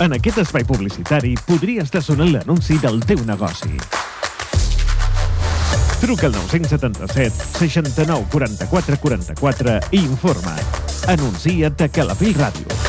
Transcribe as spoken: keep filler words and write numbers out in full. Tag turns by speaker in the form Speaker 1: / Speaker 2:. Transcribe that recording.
Speaker 1: En aquest espai publicitari podria estar sonant l'anunci del teu negoci. Truca al nou setanta set seixanta-nou quaranta-quatre quaranta-quatre i informa't. Anuncia't a Calafell Ràdio.